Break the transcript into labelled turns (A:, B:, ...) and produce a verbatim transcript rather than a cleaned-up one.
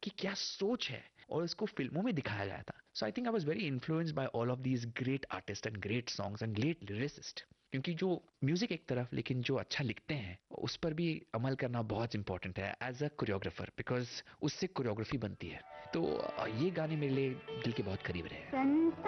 A: कि क्या सोच है, और इसको फिल्मों में दिखाया गया था. सो I think I was very influenced by all of these great artist and great songs and great lyricist. क्योंकि जो म्यूजिक एक तरफ, लेकिन जो अच्छा लिखते हैं उस पर भी अमल करना बहुत इंपॉर्टेंट है एज अ कोरियोग्राफर, बिकॉज उससे कोरियोग्राफी बनती है. तो ये गाने मेरे लिए दिल के बहुत करीब रहे हैं.